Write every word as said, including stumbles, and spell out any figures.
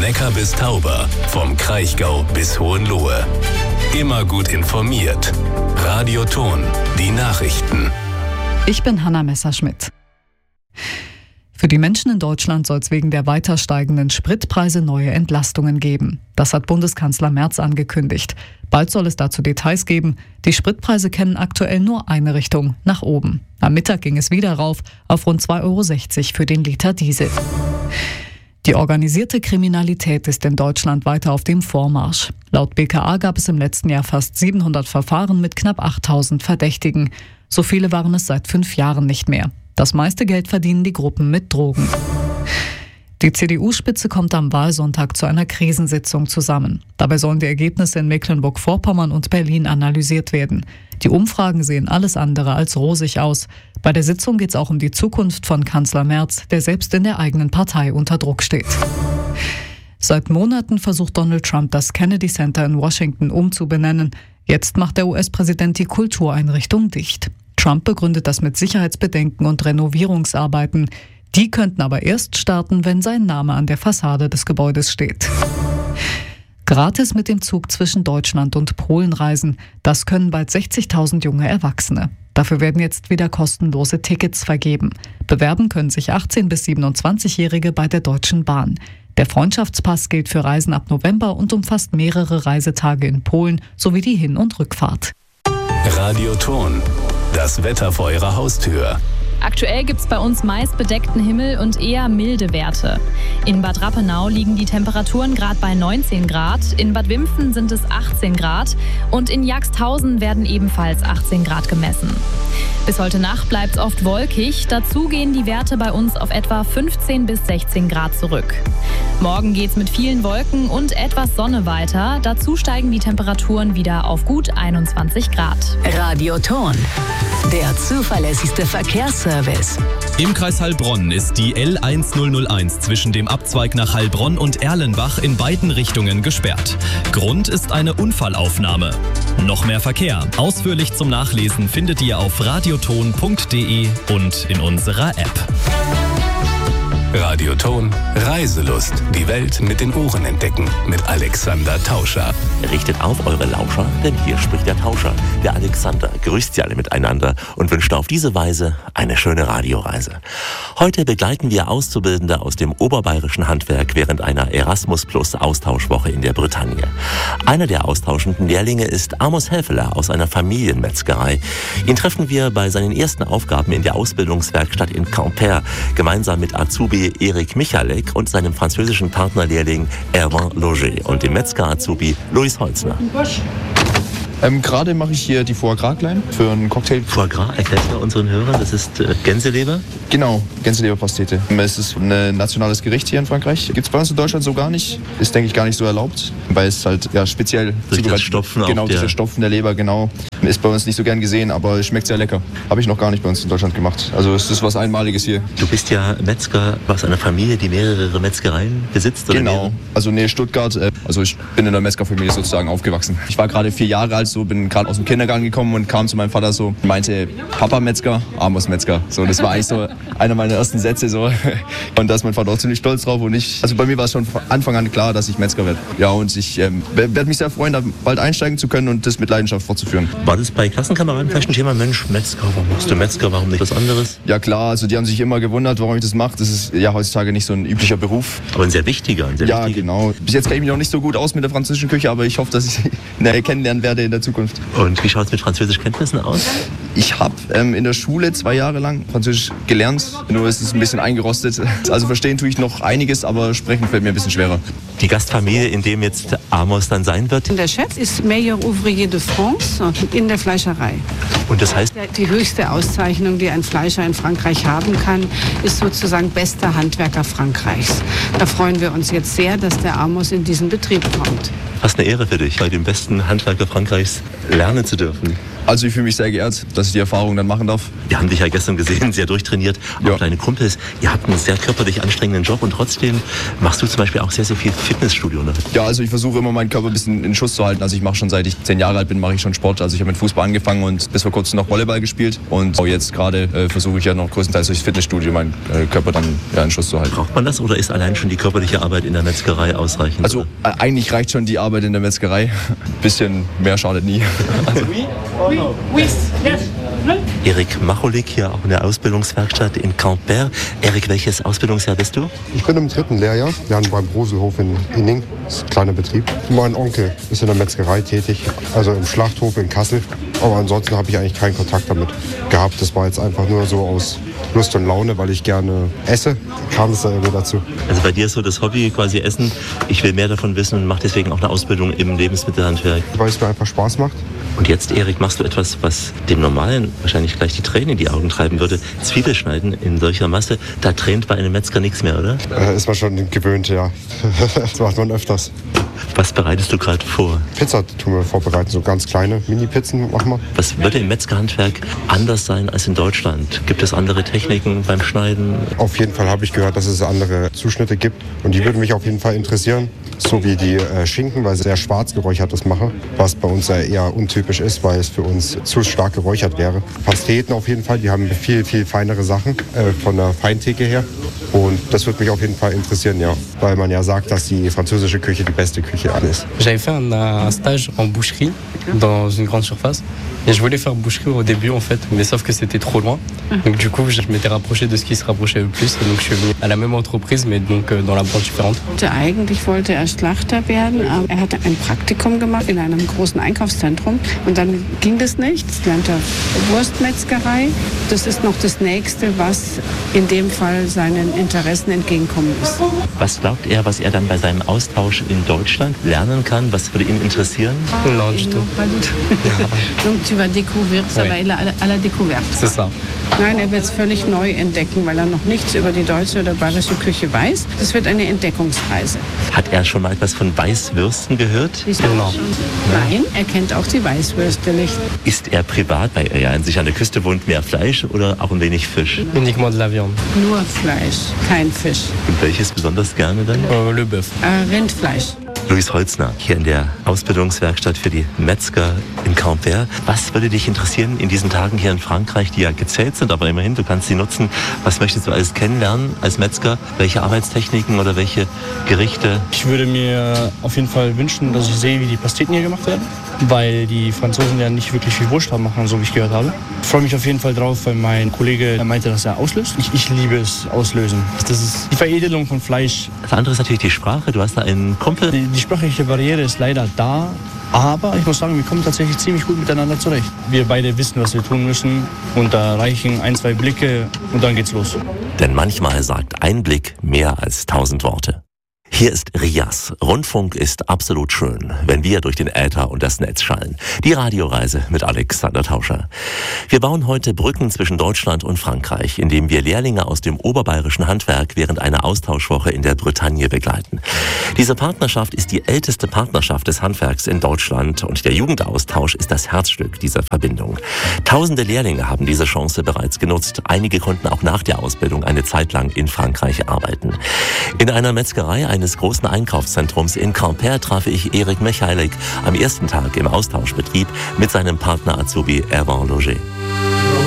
Neckar bis Tauber, vom Kraichgau bis Hohenlohe. Immer gut informiert. Radio Thon, die Nachrichten. Ich bin Hanna Messerschmidt. Für die Menschen in Deutschland soll es wegen der weiter steigenden Spritpreise neue Entlastungen geben. Das hat Bundeskanzler Merz angekündigt. Bald soll es dazu Details geben. Die Spritpreise kennen aktuell nur eine Richtung, nach oben. Am Mittag ging es wieder rauf auf rund zwei Euro sechzig für den Liter Diesel. Die organisierte Kriminalität ist in Deutschland weiter auf dem Vormarsch. Laut B K A gab es im letzten Jahr fast siebenhundert Verfahren mit knapp achttausend Verdächtigen. So viele waren es seit fünf Jahren nicht mehr. Das meiste Geld verdienen die Gruppen mit Drogen. Die C D U-Spitze kommt am Wahlsonntag zu einer Krisensitzung zusammen. Dabei sollen die Ergebnisse in Mecklenburg-Vorpommern und Berlin analysiert werden. Die Umfragen sehen alles andere als rosig aus. Bei der Sitzung geht es auch um die Zukunft von Kanzler Merz, der selbst in der eigenen Partei unter Druck steht. Seit Monaten versucht Donald Trump, das Kennedy Center in Washington umzubenennen. Jetzt macht der U S-Präsident die Kultureinrichtung dicht. Trump begründet das mit Sicherheitsbedenken und Renovierungsarbeiten. Die könnten aber erst starten, wenn sein Name an der Fassade des Gebäudes steht. Gratis mit dem Zug zwischen Deutschland und Polen reisen, das können bald sechzigtausend junge Erwachsene. Dafür werden jetzt wieder kostenlose Tickets vergeben. Bewerben können sich achtzehn- bis siebenundzwanzigjährige bei der Deutschen Bahn. Der Freundschaftspass gilt für Reisen ab November und umfasst mehrere Reisetage in Polen sowie die Hin- und Rückfahrt. Radio Thon, das Wetter vor Ihrer Haustür. Aktuell gibt es bei uns meist bedeckten Himmel und eher milde Werte. In Bad Rappenau liegen die Temperaturen gerade bei neunzehn Grad, in Bad Wimpfen sind es achtzehn Grad und in Jagsthausen werden ebenfalls achtzehn Grad gemessen. Bis heute Nacht bleibt es oft wolkig, dazu gehen die Werte bei uns auf etwa fünfzehn bis sechzehn Grad zurück. Morgen geht es mit vielen Wolken und etwas Sonne weiter, dazu steigen die Temperaturen wieder auf gut einundzwanzig Grad. Radio Thon, der zuverlässigste Verkehrsservice. Im Kreis Heilbronn ist die L eins zwischen dem Abzweig nach Heilbronn und Erlenbach in beiden Richtungen gesperrt. Grund ist eine Unfallaufnahme. Noch mehr Verkehr. Ausführlich zum Nachlesen findet ihr auf radioton punkt de und in unserer App. Radio Thon, Reiselust. Die Welt mit den Ohren entdecken. Mit Alexander Tauscher. Richtet auf eure Lauscher, denn hier spricht der Tauscher. Der Alexander grüßt sie alle miteinander und wünscht auf diese Weise eine schöne Radioreise. Heute begleiten wir Auszubildende aus dem oberbayerischen Handwerk während einer Erasmus Plus Austauschwoche in der Bretagne. Einer der austauschenden Lehrlinge ist Amos Helfeler aus einer Familienmetzgerei. Ihn treffen wir bei seinen ersten Aufgaben in der Ausbildungswerkstatt in Quimper, gemeinsam mit Azubi Erik Michalek und seinem französischen Partnerlehrling Erwan Loger und dem Metzger-Azubi Luis Holzner. Ähm, Gerade mache ich hier die Foie Gras klein für einen Cocktail. Foie Gras, erklärst du unseren Hörern, das ist äh, Gänseleber? Genau, Gänseleberpastete. Es ist ein nationales Gericht hier in Frankreich. Gibt es bei uns in Deutschland so gar nicht. Ist, denke ich, gar nicht so erlaubt, weil es halt ja speziell durch das Stopfen genau, auf der... dieser Stopfen der Leber, genau. Ist bei uns nicht so gern gesehen, aber es schmeckt sehr lecker. Habe ich noch gar nicht bei uns in Deutschland gemacht. Also es ist was Einmaliges hier. Du bist ja Metzger aus einer Familie, die mehrere Metzgereien besitzt, oder? Genau, mehrere? also nee, Stuttgart. Also ich bin in der Metzgerfamilie sozusagen aufgewachsen. Ich war gerade vier Jahre alt, so bin gerade aus dem Kindergarten gekommen und kam zu meinem Vater so, meinte, Papa Metzger, Amos Metzger. So, das war eigentlich so einer meiner ersten Sätze so. Und da ist mein Vater auch ziemlich stolz drauf und ich, also bei mir war es schon von Anfang an klar, dass ich Metzger werde. Ja, und ich ähm, werde mich sehr freuen, da bald einsteigen zu können und das mit Leidenschaft fortzuführen. War das bei Klassenkameraden vielleicht ein Thema? Mensch, Metzger, warum machst du Metzger, warum nicht was anderes? Ja klar, also die haben sich immer gewundert, warum ich das mache. Das ist ja heutzutage nicht so ein üblicher Beruf. Aber ein sehr wichtiger. Ein sehr ja, wichtiger. Genau. Bis jetzt kenne ich mich noch nicht so gut aus mit der französischen Küche, aber ich hoffe, dass ich sie kennenlernen werde in der Zukunft. Und wie schaut es mit Französischkenntnissen aus? Ich habe ähm, in der Schule zwei Jahre lang Französisch gelernt, nur ist es ein bisschen eingerostet. Also verstehen tue ich noch einiges, aber sprechen fällt mir ein bisschen schwerer. Die Gastfamilie, in dem jetzt Amos dann sein wird? Der Chef ist Meilleur Ouvrier de France in der Fleischerei. Und das heißt? Die höchste Auszeichnung, die ein Fleischer in Frankreich haben kann, ist sozusagen bester Handwerker Frankreichs. Da freuen wir uns jetzt sehr, dass der Amos in diesen Betrieb kommt. Fast eine Ehre für dich, bei dem besten Handwerker Frankreichs lernen zu dürfen. Also ich fühle mich sehr geehrt, dass ich die Erfahrung dann machen darf. Wir haben dich ja gestern gesehen, sehr durchtrainiert. Auch ja. Deine Kumpels, ihr habt einen sehr körperlich anstrengenden Job und trotzdem machst du zum Beispiel auch sehr, sehr viel Fitnessstudio. Ne? Ja, also ich versuche immer meinen Körper ein bisschen in Schuss zu halten. Also ich mache schon, seit ich zehn Jahre alt bin, mache ich schon Sport. Also ich habe mit Fußball angefangen und bis vor kurzem noch Volleyball gespielt. Und auch jetzt gerade äh, versuche ich ja noch größtenteils durchs Fitnessstudio meinen äh, Körper dann ja, in Schuss zu halten. Braucht man das oder ist allein schon die körperliche Arbeit in der Metzgerei ausreichend? Also äh, eigentlich reicht schon die Arbeit in der Metzgerei. Ein bisschen mehr schadet nie. Also, Erik Macholik hier auch in der Ausbildungswerkstatt in Quimper. Erik, welches Ausbildungsjahr bist du? Ich bin im dritten Lehrjahr. Wir haben beim Broselhof in Inning, das ist ein kleiner Betrieb. Mein Onkel ist in der Metzgerei tätig, also im Schlachthof in Kassel. Aber ansonsten habe ich eigentlich keinen Kontakt damit gehabt. Das war jetzt einfach nur so aus Lust und Laune, weil ich gerne esse, kam es da irgendwie dazu. Also bei dir ist so das Hobby quasi Essen. Ich will mehr davon wissen und mache deswegen auch eine Ausbildung im Lebensmittelhandwerk. Weil es mir einfach Spaß macht. Und jetzt, Erik, machst du etwas, was dem Normalen wahrscheinlich gleich die Tränen in die Augen treiben würde. Zwiebelschneiden in solcher Masse, da tränt bei einem Metzger nichts mehr, oder? Äh, ist man schon gewöhnt, ja. Das macht man öfters. Was bereitest du gerade vor? Pizza tun wir vorbereiten, so ganz kleine Mini-Pizzen machen wir. Was würde im Metzgerhandwerk anders sein als in Deutschland? Gibt es andere Techniken beim Schneiden? Auf jeden Fall habe ich gehört, dass es andere Zuschnitte gibt und die würden mich auf jeden Fall interessieren. So wie die äh, Schinken, weil sie sehr schwarz geräuchertes machen, was bei uns ja eher untypisch ist, weil es für uns zu stark geräuchert wäre. Pasteten auf jeden Fall, die haben viel, viel feinere Sachen äh, von der Feintheke her. Und das würde mich auf jeden Fall interessieren, ja. Weil man ja sagt, dass die französische Küche die beste Küche ist. J'avais fait un, un stage en boucherie dans une grande surface. Et je voulais faire boucherie au début en fait, mais sauf que c'était trop loin. Donc du coup, je m'étais rapproché de ce qui se rapprochait le plus. Et donc je suis venu à la même entreprise, mais donc dans la branche différente. Eigentlich wollte er Schlachter werden, aber er hatte ein Praktikum gemacht in einem großen Einkaufszentrum. Und dann ging das nicht. Jetzt lernt er Wurstmetzgerei. Das ist noch das Nächste, was in dem Fall seinen Interessen entgegenkommen ist. Was glaubt er, was er dann bei seinem Austausch in Deutschland lernen kann? Was würde ihn interessieren? Non, du tout. Donc tu vas découvrir, ça va aller à la découverte. C'est ça. Nein, er wird es völlig neu entdecken, weil er noch nichts über die deutsche oder bayerische Küche weiß. Das wird eine Entdeckungsreise. Hat er schon mal etwas von Weißwürsten gehört? Genau. Nein, er kennt auch die Weißwürste nicht. Isst er privat, weil er ja an sich an der Küste wohnt, mehr Fleisch oder auch ein wenig Fisch? Uniquement de la viande. Nur Fleisch, kein Fisch. Und welches besonders gerne dann? Uh, le bœuf. Äh, Rindfleisch. Luis Holzner, hier in der Ausbildungswerkstatt für die Metzger in Quimper. Was würde dich interessieren in diesen Tagen hier in Frankreich, die ja gezählt sind, aber immerhin, du kannst sie nutzen. Was möchtest du alles kennenlernen als Metzger? Welche Arbeitstechniken oder welche Gerichte? Ich würde mir auf jeden Fall wünschen, dass ich sehe, wie die Pasteten hier gemacht werden, weil die Franzosen ja nicht wirklich viel Wurst machen, so wie ich gehört habe. Ich freue mich auf jeden Fall drauf, weil mein Kollege meinte, dass er auslöst. Ich, ich liebe es, auslösen. Das ist die Veredelung von Fleisch. Das andere ist natürlich die Sprache. Du hast da einen Kumpel. Die, die sprachliche Barriere ist leider da, aber ich muss sagen, wir kommen tatsächlich ziemlich gut miteinander zurecht. Wir beide wissen, was wir tun müssen und da reichen ein, zwei Blicke und dann geht's los. Denn manchmal sagt ein Blick mehr als tausend Worte. Hier ist Rias. Rundfunk ist absolut schön, wenn wir durch den Äther und das Netz schallen. Die Radioreise mit Alexander Tauscher. Wir bauen heute Brücken zwischen Deutschland und Frankreich, indem wir Lehrlinge aus dem oberbayerischen Handwerk während einer Austauschwoche in der Bretagne begleiten. Diese Partnerschaft ist die älteste Partnerschaft des Handwerks in Deutschland und der Jugendaustausch ist das Herzstück dieser Verbindung. Tausende Lehrlinge haben diese Chance bereits genutzt. Einige konnten auch nach der Ausbildung eine Zeit lang in Frankreich arbeiten. In einer Metzgerei eines großen Einkaufszentrums in Quimper traf ich Erik Mechailik am ersten Tag im Austauschbetrieb mit seinem Partner Azubi Erwan Loger.